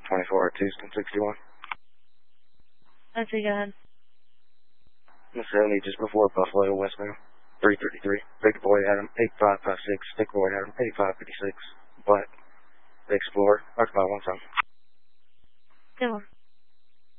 24 at Houston 61. Let's see, go ahead. 70 just before Buffalo westbound. 333. Big boy Adam 8556. Stick boy Adam 8556. But the Explorer. Occupy 1 time. 10-1.